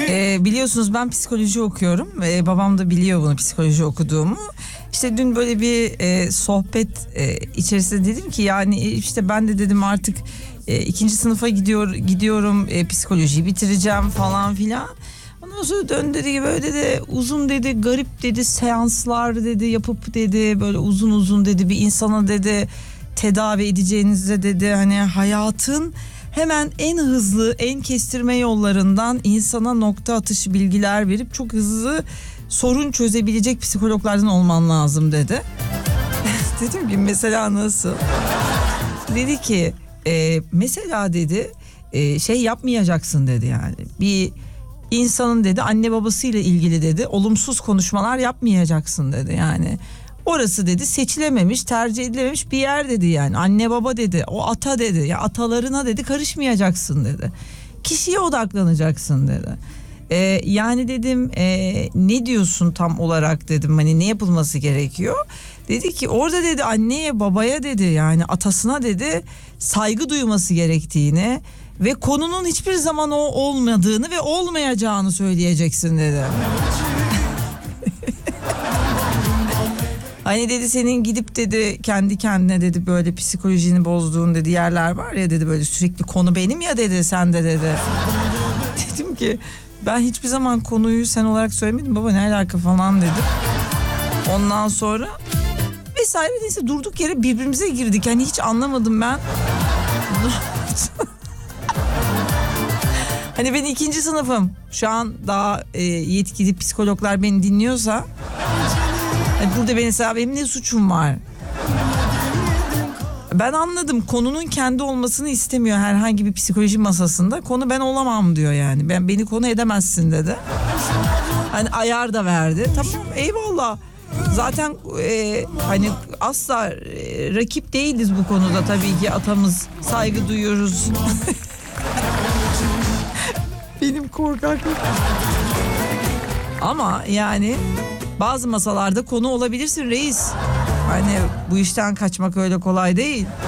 Biliyorsunuz ben psikoloji okuyorum. Babam da biliyor bunu, psikoloji okuduğumu. İşte dün böyle bir sohbet içerisinde dedim ki yani işte ben de dedim artık 2. sınıfa gidiyorum, psikolojiyi bitireceğim falan filan. Ondan sonra dön dedi ki böyle de uzun dedi, garip dedi, seanslar dedi yapıp dedi böyle uzun uzun dedi bir insana dedi tedavi edeceğinizde dedi hani hayatın hemen en hızlı, en kestirme yollarından insana nokta atışı bilgiler verip çok hızlı sorun çözebilecek psikologlardan olman lazım dedi. Dedim ki mesela nasıl? Dedi ki mesela dedi şey yapmayacaksın dedi yani. Bir insanın dedi anne babasıyla ilgili dedi olumsuz konuşmalar yapmayacaksın dedi yani. Orası dedi seçilememiş, tercih edilememiş bir yer dedi yani. Anne baba dedi, o ata dedi. Ya atalarına dedi karışmayacaksın dedi. Kişiye odaklanacaksın dedi. Yani dedim ne diyorsun tam olarak dedim hani ne yapılması gerekiyor? Dedi ki orada dedi anneye babaya dedi yani atasına dedi saygı duyması gerektiğini ve konunun hiçbir zaman o olmadığını ve olmayacağını söyleyeceksin dedi. Hani dedi senin gidip dedi kendi kendine dedi böyle psikolojini bozduğun dedi yerler var ya dedi böyle sürekli konu benim ya dedi sen de dedi. Dedim ki ben hiçbir zaman konuyu sen olarak söylemedim baba ne alaka falan dedim. Ondan sonra vesaire neyse durduk yere birbirimize girdik hani hiç anlamadım ben. Hani ben 2. sınıfım şu an daha yetkili psikologlar beni dinliyorsa burada benim ne suçum var? Ben anladım konunun kendi olmasını istemiyor herhangi bir psikoloji masasında. Konu ben olamam diyor yani. Beni konu edemezsin dedi. Hani ayar da verdi. Tamam eyvallah. Zaten hani asla rakip değiliz bu konuda tabii ki atamız saygı duyuyoruz. Benim korkaklık. Ama yani bazı masalarda konu olabilirsin reis. Hani bu işten kaçmak öyle kolay değil.